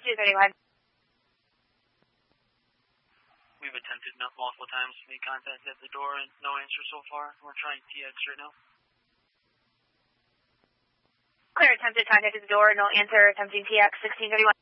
1631. We've attempted multiple times to make contact at the door and no answer so far. We're trying TX right now. Clear, attempted contact at the door, no answer, attempting TX 1631.